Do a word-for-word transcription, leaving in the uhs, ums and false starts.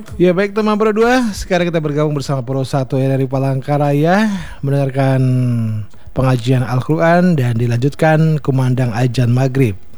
Ya baik teman Pro dua, sekarang kita bergabung bersama Pro satu R R I Palangkaraya mendengarkan pengajian Al-Quran dan dilanjutkan kumandang azan maghrib.